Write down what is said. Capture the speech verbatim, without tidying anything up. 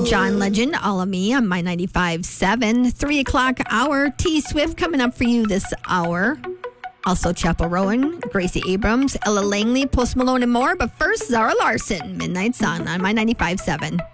John Legend, All of Me on My ninety-five seven. Three o'clock hour. T Swift coming up for you this hour. Also, Chapel Rowan, Gracie Abrams, Ella Langley, Post Malone, and more. But first, Zara Larson, Midnight Sun on My ninety-five seven.